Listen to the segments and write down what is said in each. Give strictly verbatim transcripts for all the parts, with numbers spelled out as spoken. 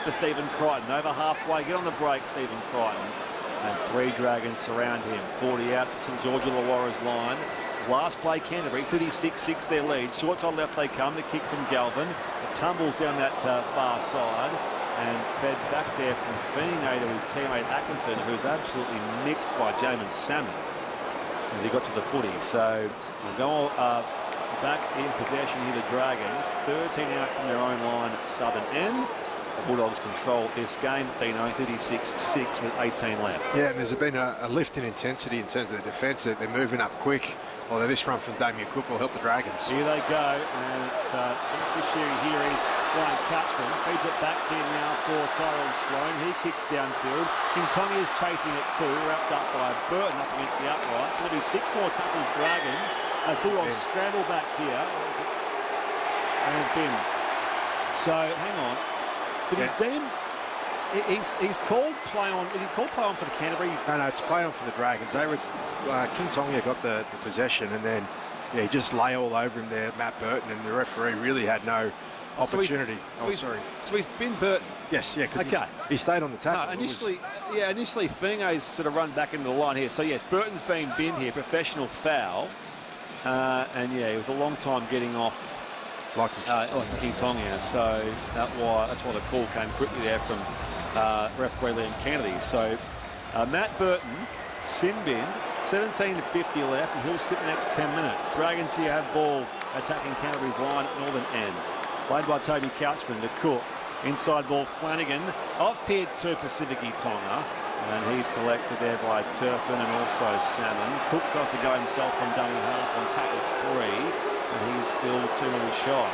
for Stephen Crichton. Over halfway, get on the break, Stephen Crichton. And three Dragons surround him. forty out from St George Illawarra's line. Last play, Canterbury, thirty-six six their lead. Short side left they come. The kick from Galvin. It tumbles down that uh, far side and fed back there from Feeney to his teammate Atkinson, who's absolutely mixed by Jamin Salmon as he got to the footy. So we'll go uh, back in possession here, the Dragons. thirteen out from their own line at southern end. The Bulldogs control this game, Dino, thirty-six six with eighteen left. Yeah, and there's been a, a lift in intensity in terms of the defence. They're moving up quick. Although this run from Damien Cook will help the Dragons. Here they go, and it's, uh, beneficiary here is Ryan Couchman. Feeds it back here now for Tyrell Sloan. He kicks downfield. Kintonga is chasing it too, wrapped up by Burton up against the upright. So there'll be six more tackles Dragons as Bulldogs scramble back here. And bin. So hang on. Did yeah. he deem? He's, he's called play on. Did he call play on for the Canterbury? No, no, it's play on for the Dragons. They were uh, King Tonga got the, the possession, and then yeah, he just lay all over him there, Matt Burton, and the referee really had no opportunity. So oh, sorry. So he's been Burton. Yes, yeah, because okay. he stayed on the tackle. No, initially, was... yeah, initially Fingay's sort of run back into the line here. So yes, Burton's been binned here, professional foul, uh, and yeah, it was a long time getting off. Like uh, like King Tonga, so that why that's why the call came quickly there from uh, referee Liam Kennedy. So uh, Matt Burton, sin bin, seventeen to fifty left, and he'll sit the next ten minutes. Dragons here have ball attacking Canterbury's line at northern end. Played by Toby Couchman, the Cook. Inside ball, Flanagan off here to Pacifici Tonga, and he's collected there by Turpin and also Salmon. Cook tries to go himself from dummy half on tackle three. And he's still two minutes shy.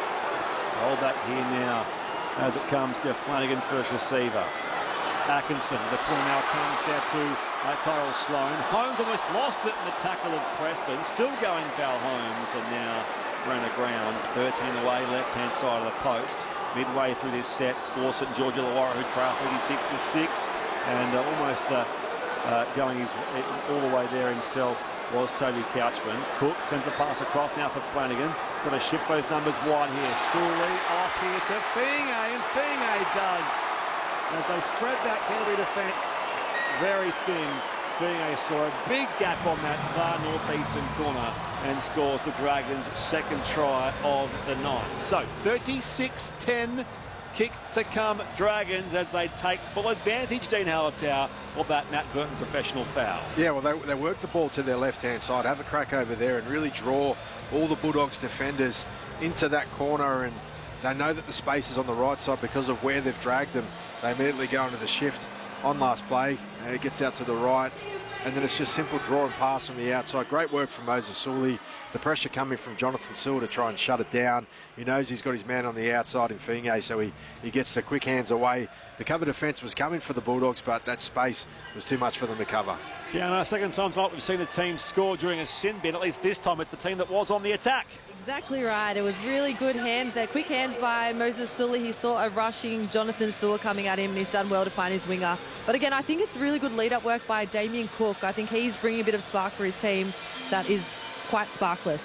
Roll back here now as it comes to Flanagan, first receiver. Atkinson, the ball now comes down to uh, Tyrell Sloan. Holmes almost lost it in the tackle of Preston. Still going Val Holmes, and now ran aground. thirteen away, left-hand side of the post. Midway through this set for St George Illawarra, who trail thirty-six to six. And uh, almost uh, uh, going his, all the way there himself was Toby Couchman. Cook sends the pass across now for Flanagan. Got to shift those numbers wide here. Sully off here to Fingay, and Fingay does. As they spread that Canterbury defence very thin, Fingay saw a big gap on that far northeastern corner and scores the Dragons' second try of the night. So thirty-six ten. Kick to come, Dragons, as they take full advantage, Dean Hallertau, of that Matt Burton professional foul. Yeah, well, they, they work the ball to their left-hand side, have a crack over there and really draw all the Bulldogs defenders into that corner, and they know that the space is on the right side because of where they've dragged them. They immediately go into the shift on last play, and it gets out to the right, and then it's just simple draw and pass from the outside. Great work from Moses Sully. The pressure coming from Jonathan Sewell to try and shut it down. He knows he's got his man on the outside in Fingay, so he, he gets the quick hands away. The cover defence was coming for the Bulldogs, but that space was too much for them to cover. Yeah, no, second time tonight we've seen the team score during a sin bin. At least this time it's the team that was on the attack. Exactly right. It was really good hands there. Quick hands by Moses Sully. He saw a rushing Jonathan Sewell coming at him, and he's done well to find his winger. But again, I think it's really good lead-up work by Damien Cook. I think he's bringing a bit of spark for his team that is quite sparkless.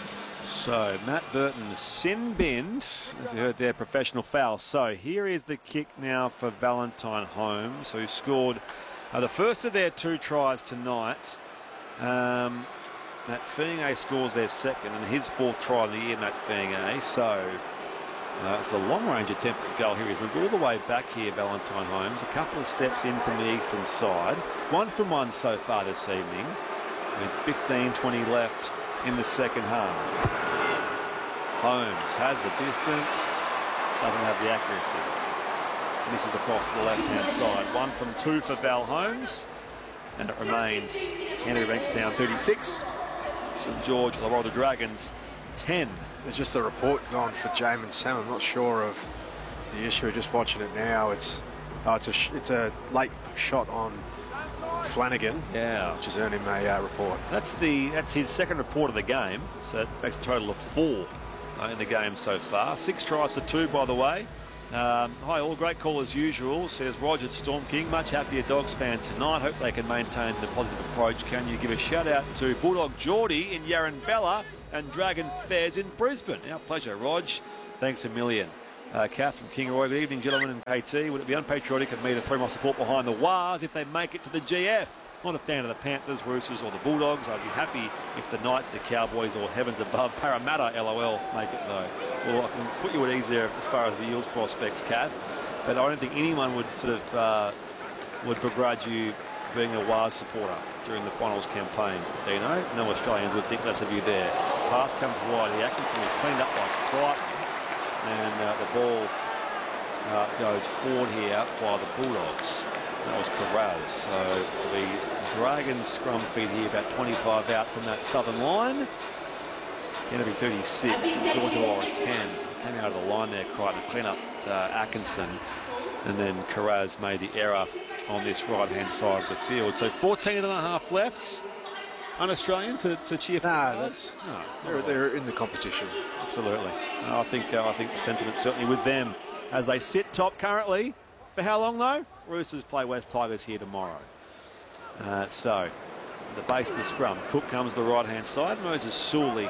So, Matt Burton sin binned, as you heard there, professional foul. So, here is the kick now for Valentine Holmes, who scored uh, the first of their two tries tonight. Um, Matt Fingay scores their second, and his fourth try of the year, Matt Fingay. So, uh, it's a long-range attempt at goal here. He's moved all the way back here, Valentine Holmes. A couple of steps in from the eastern side. One from one so far this evening. With fifteen twenty left in the second half. Holmes has the distance, doesn't have the accuracy. Misses across the left-hand side. One from two for Val Holmes, and it remains Henry Bankstown thirty-six, St George Illawarra Dragons ten. There's just a report gone for Jamin Sam. I'm not sure of the issue. Just watching it now, it's oh, it's a sh it's a late shot on Flanagan, yeah, which has earned him a uh, report. That's the that's his second report of the game, so that makes a total of four uh, in the game so far. Six tries to two, by the way. Um, hi all, great call as usual, says Roger Storm King. Much happier Dogs fan tonight. Hope they can maintain the positive approach. Can you give a shout out to Bulldog Geordie in Yarranbella and Dragon Fairs in Brisbane? Our pleasure, Rog. Thanks a million. Uh, Kath from Kingaroy. Good evening, gentlemen and K T. Would it be unpatriotic of me to throw my support behind the Wars if they make it to the G F? Not a fan of the Panthers, Roosters or the Bulldogs. I'd be happy if the Knights, the Cowboys or heavens above Parramatta, L O L, make it though. Well, I can put you at ease there as far as the Eels prospects, Kath. But I don't think anyone would sort of uh, would begrudge you being a Wars supporter during the finals campaign. Do you know? No Australians would think less of you there. Pass comes wide. The Atkinson is cleaned up like Crichton. And uh, the ball uh, goes forward here by the Bulldogs. That was Carraz. So the Dragons scrum feed here about twenty-five out from that southern line. Going to be thirty-six. Georgia Laura ten. Came out of the line there, Crichton, to clean up uh, Atkinson. And then Carraz made the error on this right-hand side of the field. So fourteen and a half left. Un-Australian to, to cheer for. Nah, that's, no, they're, they're in the competition. Absolutely. I think uh, I think the sentiment's certainly with them as they sit top currently. For how long though? Roosters play West Tigers here tomorrow. Uh, so the base of the scrum. Cook comes the right-hand side. Moses Sully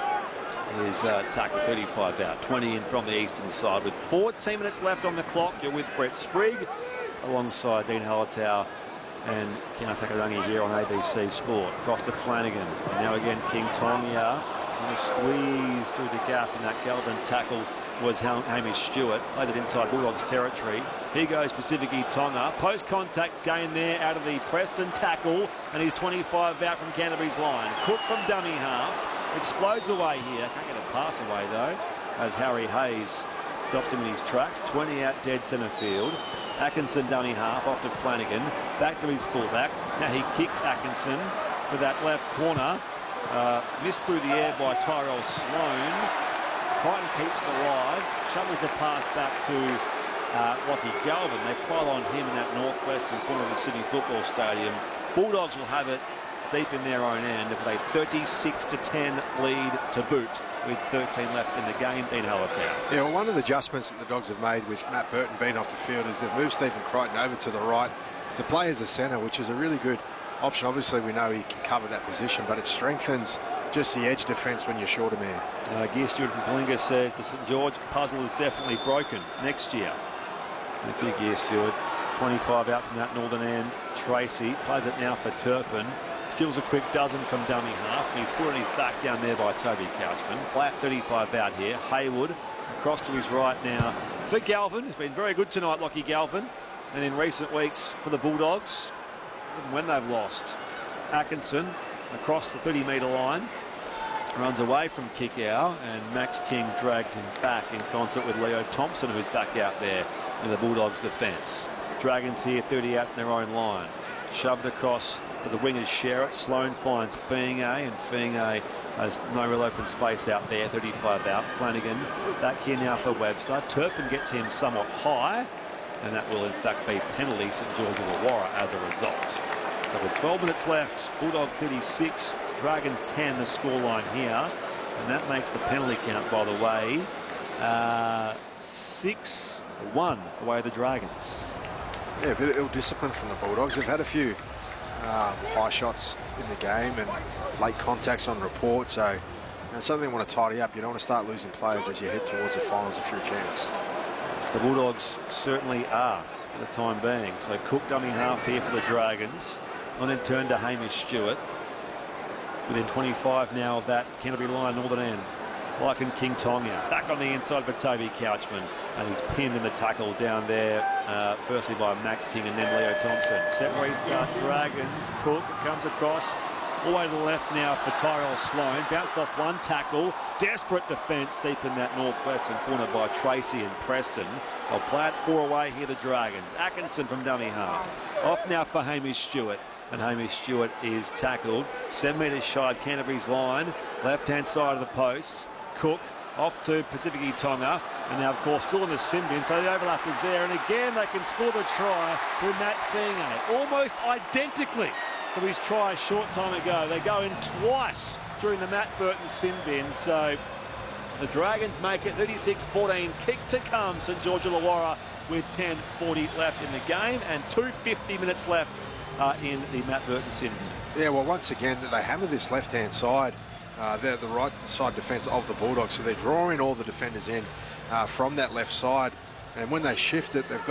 is uh, tackled thirty-five out, twenty in from the eastern side with fourteen minutes left on the clock. You're with Brett Sprigg alongside Dean Hallertau and Kiana Takarangi here on A B C Sport. Across to Flanagan. And now again King Tonga trying to squeeze through the gap, and that Galvin tackle was Hamish Stewart. Plays it inside Bulldogs territory. Here goes Pacific Tonga. Post-contact gain there out of the Preston tackle, and he's twenty-five out from Canterbury's line. Cook from dummy half. Explodes away here. Can't get a pass away though, as Harry Hayes stops him in his tracks. twenty out dead centre field. Atkinson dummy half off to Flanagan. Back to his fullback. Now he kicks Atkinson to that left corner. Uh, missed through the air by Tyrell Sloan. Crichton keeps it alive. Shovels the pass back to uh, Lockie Galvin. They pile on him in that northwestern corner of the Sydney Football Stadium. Bulldogs will have it deep in their own end with a thirty-six to ten lead to boot with thirteen left in the game. Dean Hallertau. Yeah, well, one of the adjustments that the Dogs have made with Matt Burton being off the field is they've moved Stephen Crichton over to the right to play as a centre, which is a really good option. Obviously, we know he can cover that position, but it strengthens just the edge defence when you're short a man. Uh, Gear Stewart from Kalinga says the St George puzzle is definitely broken next year. Thank you, Gear Stewart. twenty-five out from that northern end. Tracy plays it now for Turpin. Steals a quick dozen from dummy half, and he's put on his back down there by Toby Couchman. Flat thirty-five out here. Haywood across to his right now for Galvin. He's been very good tonight, Lockie Galvin. And in recent weeks for the Bulldogs, even when they've lost. Atkinson across the thirty metre line. Runs away from kick out, and Max King drags him back in concert with Leo Thompson, who's back out there in the Bulldogs' defence. Dragons here, thirty out from their own line. Shoved across to the wingers share it. Sloan finds Fienge, and Fienge has no real open space out there. thirty-five out. Flanagan back here now for Webster. Turpin gets him somewhat high, and that will in fact be penalty St George Illawarra as a result. So with twelve minutes left, Bulldog thirty-six, Dragons ten, the scoreline here, and that makes the penalty count, by the way, uh, six one away the Dragons. Yeah, a bit of ill discipline from the Bulldogs. They've had a few um, high shots in the game and late contacts on report, so you know, something they want to tidy up. You don't want to start losing players as you head towards the finals if you're a chance. The Bulldogs certainly are for the time being. So Cook dummy half here for the Dragons. On in turn to Hamish Stewart. Within twenty-five now of that Canterbury line, northern end. Like in King Tonga. Back on the inside for Toby Couchman. And he's pinned in the tackle down there, uh, firstly by Max King and then Leo Thompson. Set restart Dragons. Cook comes across. All the way to the left now for Tyrell Sloan. Bounced off one tackle. Desperate defence deep in that northwestern corner by Tracy and Preston. They'll play it four away here, the Dragons. Atkinson from dummy half. Off now for Hamish Stewart. And Hamish Stewart is tackled. Seven metres shy of Canterbury's line. Left-hand side of the post. Cook off to Pacific Tonga. And now, of course, still in the sin bin, so the overlap is there. And again, they can score the try through Matt Fienge. Almost identically to his try a short time ago. They go in twice during the Matt Burton sin bin. So the Dragons make it thirty-six fourteen. Kick to come, St George Illawarra with ten forty left in the game and two fifty minutes left uh, in the Matt Burton sin bin. Yeah, well, once again, they hammer this left-hand side. Uh, they're the right side defence of the Bulldogs, so they're drawing all the defenders in. uh, from that left side. And when they shift it, they've got